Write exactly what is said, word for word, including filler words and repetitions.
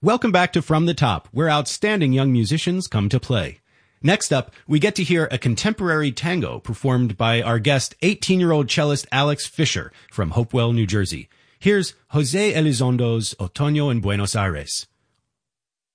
Welcome back to From the Top, where outstanding young musicians come to play. Next up, we get to hear a contemporary tango performed by our guest, eighteen-year-old cellist Alex Fisher from Hopewell, New Jersey. Here's Jose Elizondo's Otoño en Buenos Aires.